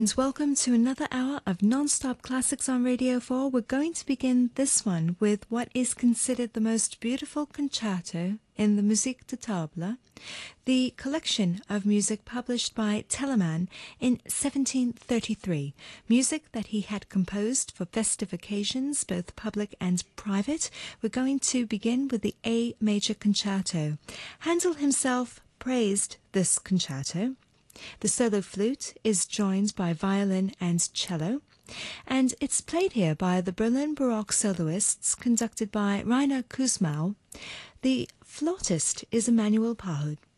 And welcome to another hour of non-stop classics on Radio 4. We're going to begin this one with what is considered the most beautiful concerto in the Musique de Table, the collection of music published by Telemann in 1733, music that he had composed for festive occasions, both public and private. We're going to begin with the A major concerto. Handel himself praised this concerto. The solo flute is joined by violin and cello, and it's played here by the Berlin Baroque soloists conducted by Rainer Kussmaul. The flautist is Emanuel Pahud.